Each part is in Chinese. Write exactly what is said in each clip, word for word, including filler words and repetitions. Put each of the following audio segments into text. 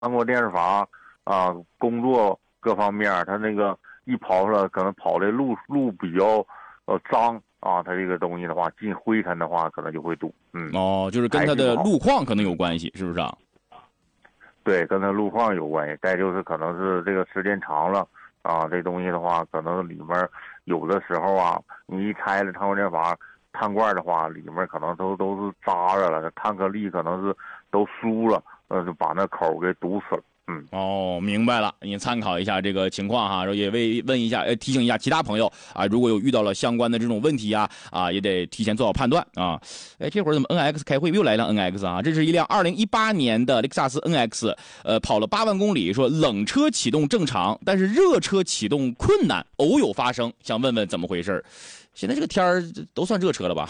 韩国电视阀啊，工作各方面，它那个一跑出来，可能跑的路路比较呃脏啊，它这个东西的话，进灰尘的话，可能就会堵。嗯， 哦，就是跟它的路况可能有关系，是不是啊？ 对，跟它路况有关系。再就是可能是这个时间长了啊，这东西的话，可能里面有的时候啊，你一拆了碳过电阀碳罐的话，里面可能都都是扎着了，碳颗粒可能是都酥了，呃，就把那口给堵死了。嗯， 哦，明白了，你参考一下这个情况哈，也为问一下，呃，提醒一下其他朋友啊，如果有遇到了相关的这种问题啊，啊，也得提前做好判断啊。哎，这会儿怎么 N X 开会又来辆 N X 啊？这是一辆二零一八年的雷克萨斯 N X， 呃，跑了八万公里，说冷车启动正常，但是热车启动困难，偶有发生，想问问怎么回事？现在这个天儿都算热车了吧？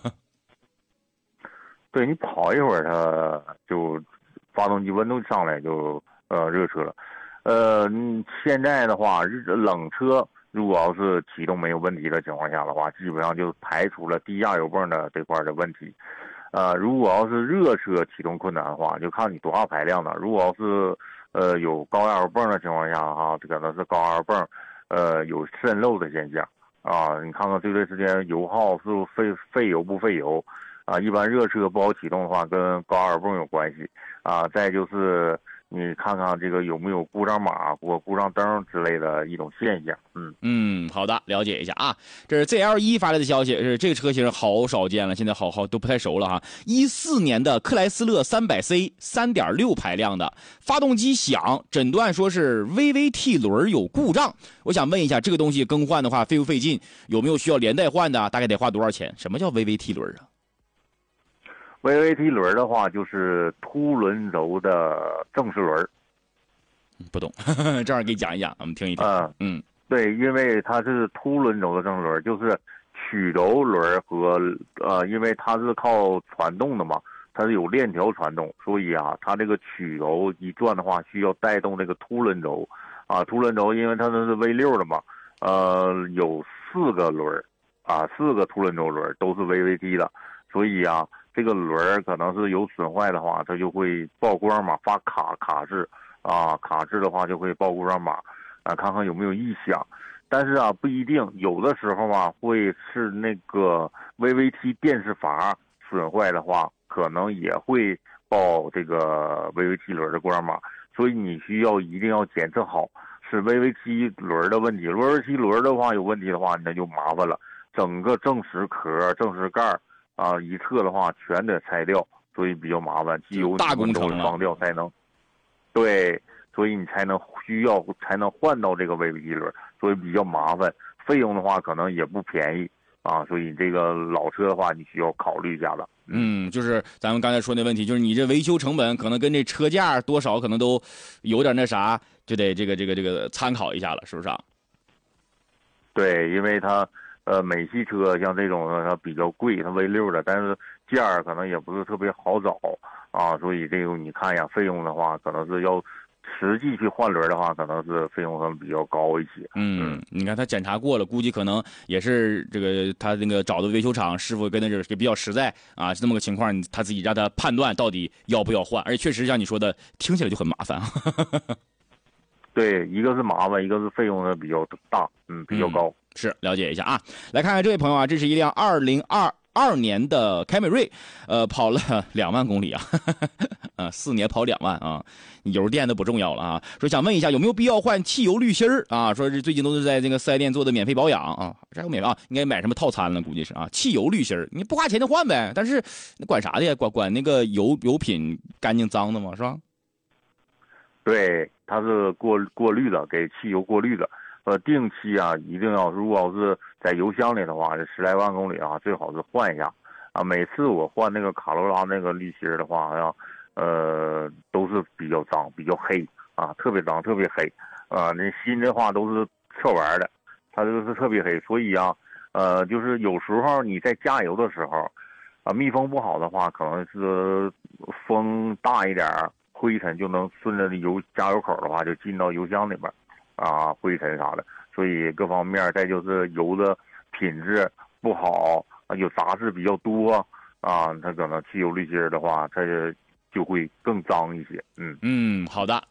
对，你跑一会儿，它就发动机温度上来就。呃，热车了，呃，现在的话，冷车如果要是启动没有问题的情况下的话，基本上就排除了低压油泵的这块的问题。呃，如果要是热车启动困难的话，就看你多少排量的。如果要是呃有高压油泵的情况下哈，这可能是高压油泵呃有渗漏的现象啊。你看看这段时间油耗是费费油不费油啊？一般热车不好启动的话，跟高压油泵有关系啊。再就是。你看看这个有没有故障码或故障灯之类的一种现象。嗯嗯，好的，了解一下啊。这是 Z L 一发来的消息，是这个车型好少见了，现在好好都不太熟了哈。一四年的克莱斯勒 三百 C 三点六 排量的，发动机响，诊断说是 V V T 轮有故障。我想问一下，这个东西更换的话费不费劲？有没有需要连带换的？大概得花多少钱？什么叫 V V T 轮啊 ？V V T 轮的话，就是凸轮轴的正时轮。 不懂，这样给你讲一讲，我们听一听。 嗯嗯， 对，因为它是凸轮轴的正时轮，就是曲轴轮和呃，因为它是靠传动的嘛，它是有链条传动，所以啊，它这个曲轴一转的话，需要带动这个凸轮轴。啊，凸轮轴因为它那是 V 六 的嘛，呃，有四个轮啊，四个凸轮轴轮都是 V V T 的，所以啊。这个轮可能是有损坏的话，它就会报故障码发卡卡制啊，卡制的话就会报故障码啊，看看有没有异响。但是啊，不一定，有的时候啊会是那个 V V T 电视阀损坏的话，可能也会报这个 V V T 轮的故障码，所以你需要一定要检测好是 V V T 轮的问题。V V T 轮的话有问题的话，那就麻烦了，整个正时壳、正时盖。啊，一侧的话全得拆掉，所以比较麻烦，机油大工程了， 放掉才能。对，所以你才能需要才能换到这个 V V T 轮，所以比较麻烦，费用的话可能也不便宜啊。所以这个老车的话，你需要考虑一下了。 嗯，就是咱们刚才说那问题，就是你这维修成本可能跟这车价多少可能都有点那啥，就得这个这个这个参考一下了，是不是啊？ 对，因为它。呃，美系车像这种它比较贵，它 V 六 的，但是件儿可能也不是特别好找啊，所以这个你看一下费用的话，可能是要实际去换轮的话，可能是费用上比较高一些。 嗯，嗯你看他检查过了，估计可能也是这个他那个找的维修厂师傅跟那是也比较实在啊，是这么个情况，他自己让他判断到底要不要换，而且确实像你说的，听起来就很麻烦。 对，一个是麻烦，一个是费用呢比较大，嗯，比较高。 嗯是了解一下啊，来看看这位朋友啊，这是一辆二零二二年的凯美瑞，呃，跑了两万公里啊，呃，四年跑两万啊，油电都不重要了啊。说想问一下有没有必要换汽油滤芯儿啊？说是最近都是在这个四 S 店做的免费保养啊，这个免费啊，应该买什么套餐了？估计是啊，汽油滤芯儿，你不花钱就换呗。但是那管啥的呀？管管那个油油品干净脏的吗？是吧？ 对，它是过过滤的，给汽油过滤的。呃，定期啊，一定要，如果要是在油箱里的话，这十来万公里啊，最好是换一下啊。每次我换那个卡罗拉那个滤芯的话，好像呃都是比较脏，比较黑啊，特别脏，特别黑啊。那新的话都是侧玩的，它这个是特别黑，所以啊，呃，就是有时候你在加油的时候啊，密封不好的话，可能是风大一点，灰尘就能顺着油加油口的话，就进到油箱里边。啊，灰尘啥的，所以各方面，再就是油的品质不好，有杂质比较多啊，它可能汽油滤芯的话，它就会更脏一些。嗯嗯，好的。